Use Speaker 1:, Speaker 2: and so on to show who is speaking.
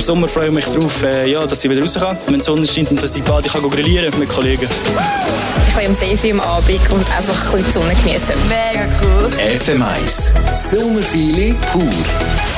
Speaker 1: Sommer freue ich mich darauf, dass ich wieder raus kann, wenn die Sonne scheint und dass ich bald grillieren kann mit Kollegen.
Speaker 2: Ich kann am See sein am Abend und einfach ein bisschen die Sonne genießen.
Speaker 3: Mega cool. FM1 Sommerfeeling pur.